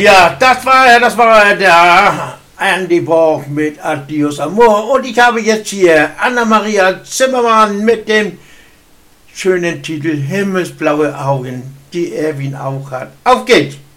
Ja, das war der Andy Borg mit Adios Amor. Und ich habe jetzt hier Anna-Maria Zimmermann mit dem schönen Titel Himmelsblaue Augen, die Erwin auch hat. Auf geht's!